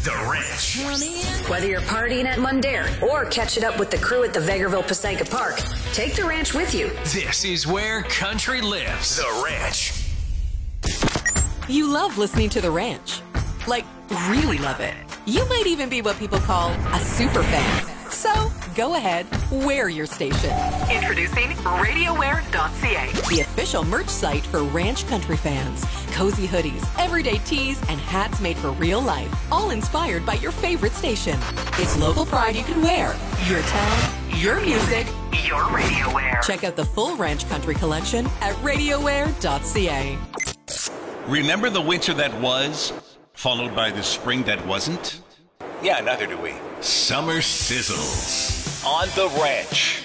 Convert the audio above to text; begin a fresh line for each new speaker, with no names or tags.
The Ranch.
Whether you're partying at Mundair or catching up with the crew at the Vegreville Passaica Park, take the ranch with you.
This is where country lives. The Ranch.
You love listening to The Ranch. Like, really love it. You might even be what people call a super fan. So, go ahead, wear your station. Introducing RadioWear.ca, the official merch site for ranch country fans. Cozy hoodies, everyday tees, and hats made for real life, all inspired by your favorite station. It's local pride you can wear. Your town, your music, your RadioWear. Check out the full ranch country collection at RadioWear.ca.
Remember the winter that was, followed by the spring that wasn't? Yeah, neither do we. Summer sizzles on The Ranch.